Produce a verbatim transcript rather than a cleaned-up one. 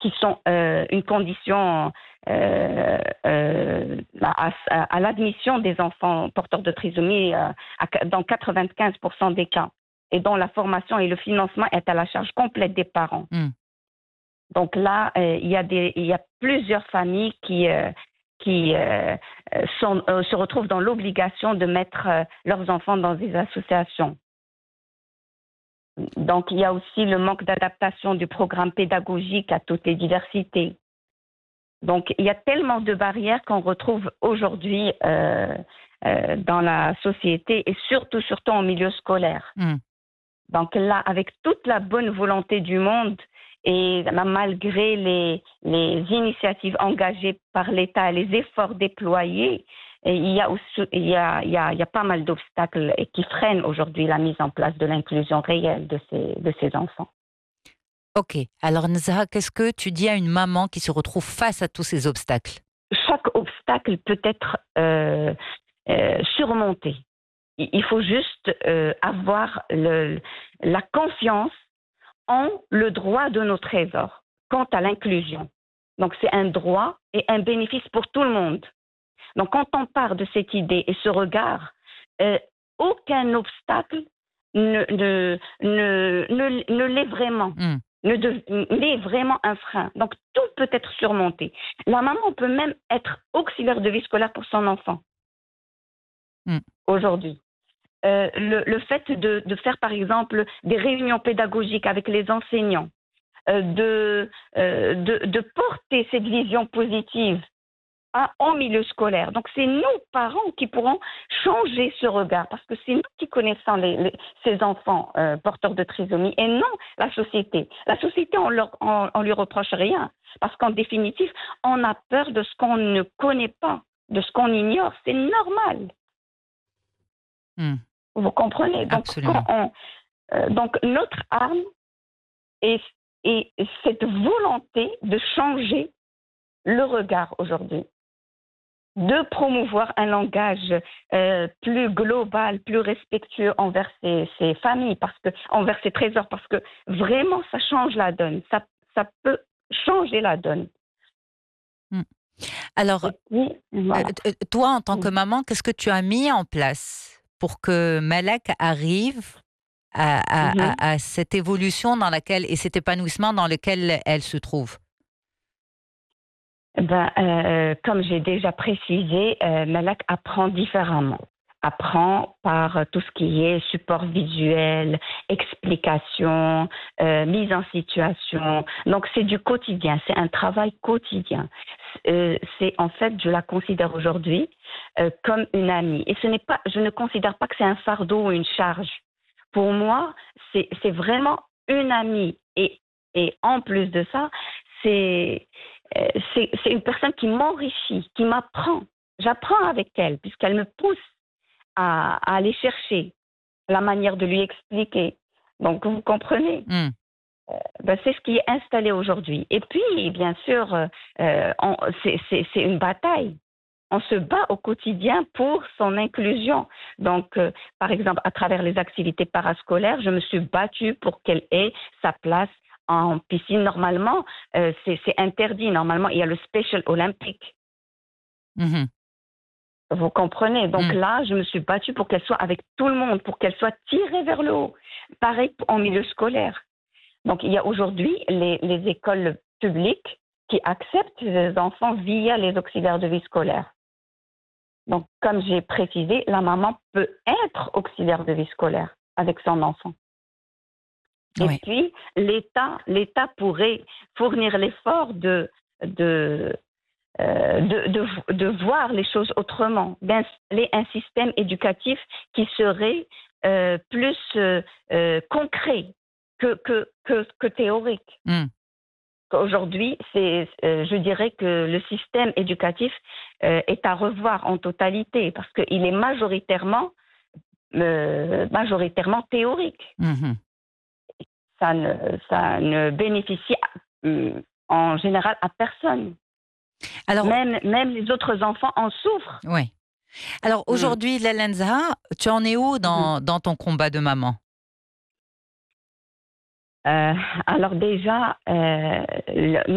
qui sont euh, une condition euh, euh, à, à, à l'admission des enfants porteurs de trisomie euh, à, dans quatre-vingt-quinze pour cent des cas, et dont la formation et le financement est à la charge complète des parents. Mm. Donc là, euh, il y a des, il y a plusieurs familles qui euh, qui euh, sont, euh, se retrouvent dans l'obligation de mettre euh, leurs enfants dans des associations. Donc, il y a aussi le manque d'adaptation du programme pédagogique à toutes les diversités. Donc, il y a tellement de barrières qu'on retrouve aujourd'hui euh, euh, dans la société et surtout, surtout en milieu scolaire. Mm. Donc là, avec toute la bonne volonté du monde et là, malgré les, les initiatives engagées par l'État et les efforts déployés, et il y a aussi, il y a, il y a, il y a pas mal d'obstacles qui freinent aujourd'hui la mise en place de l'inclusion réelle de ces, de ces enfants. Ok. Alors, Nezha, qu'est-ce que tu dis à une maman qui se retrouve face à tous ces obstacles? Chaque obstacle peut être euh, euh, surmonté. Il faut juste euh, avoir le, la confiance en le droit de nos trésors quant à l'inclusion. Donc, c'est un droit et un bénéfice pour tout le monde. Donc, quand on part de cette idée et ce regard, euh, aucun obstacle ne, ne, ne, ne, ne l'est vraiment, Mm. ne de, n'est vraiment un frein. Donc, tout peut être surmonté. La maman peut même être auxiliaire de vie scolaire pour son enfant Mm. aujourd'hui. Euh, le, le fait de, de faire, par exemple, des réunions pédagogiques avec les enseignants, euh, de, euh, de, de porter cette vision positive à, en milieu scolaire. Donc, c'est nous, parents, qui pourrons changer ce regard, parce que c'est nous qui connaissons les, les, ces enfants euh, porteurs de trisomie, et non la société. La société, on leur, on, on lui reproche rien, parce qu'en définitive, on a peur de ce qu'on ne connaît pas, de ce qu'on ignore. C'est normal. Mm. Vous comprenez? Donc, Absolument. quand on, euh, donc notre arme est, est cette volonté de changer le regard aujourd'hui, de promouvoir un langage euh, plus global, plus respectueux envers ces, ces familles, parce que, envers ces trésors, parce que vraiment, ça change la donne. Ça, ça peut changer la donne. Mm. Alors, Et puis, voilà. euh, toi, en tant que maman, qu'est-ce que tu as mis en place pour que Malak arrive à, à, Mm-hmm. à, à cette évolution dans laquelle, et cet épanouissement dans lequel elle se trouve? Ben, euh, comme j'ai déjà précisé, euh, Malak apprend différemment. Apprend par tout ce qui est support visuel, explication, euh, mise en situation. Donc, c'est du quotidien, c'est un travail quotidien. Euh, c'est en fait, je la considère aujourd'hui euh, comme une amie. Et ce n'est pas, je ne considère pas que c'est un fardeau ou une charge. Pour moi, c'est, c'est vraiment une amie. Et, et en plus de ça, c'est, euh, c'est, c'est une personne qui m'enrichit, qui m'apprend. J'apprends avec elle, puisqu'elle me pousse à, à aller chercher la manière de lui expliquer. Donc, vous comprenez? Mm. Euh, ben, c'est ce qui est installé aujourd'hui. Et puis, bien sûr, euh, on, c'est, c'est, c'est une bataille. On se bat au quotidien pour son inclusion. Donc, euh, par exemple, à travers les activités parascolaires, je me suis battue pour qu'elle ait sa place en piscine. Normalement, euh, c'est, c'est interdit. Normalement, il y a le Special Olympic. Mm-hmm. Vous comprenez? Donc Mm. là, je me suis battue pour qu'elle soit avec tout le monde, pour qu'elle soit tirée vers le haut. Pareil en milieu scolaire. Donc, il y a aujourd'hui les, les écoles publiques qui acceptent les enfants via les auxiliaires de vie scolaire. Donc, comme j'ai précisé, la maman peut être auxiliaire de vie scolaire avec son enfant. Et Oui. puis, l'État, l'État pourrait fournir l'effort de, de, euh, de, de, de voir les choses autrement, d'installer un système éducatif qui serait euh, plus euh, euh, concret que, que, que, que théorique. Mm. Aujourd'hui, c'est, euh, je dirais que le système éducatif euh, est à revoir en totalité parce qu'il est majoritairement, euh, majoritairement théorique. Mm-hmm. Ça ne, ça ne bénéficie euh, en général à personne. Alors, même, même les autres enfants en souffrent. oui. Alors, Mm. aujourd'hui, Lalenza, tu en es où dans, Mm. dans ton combat de maman? Euh, alors déjà, euh, le,